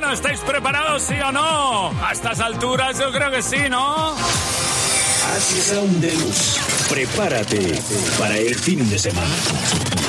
Bueno, ¿estáis preparados, sí o no? A estas alturas yo creo que sí, ¿no? Acid Sound Deluxe. Prepárate para el fin de semana.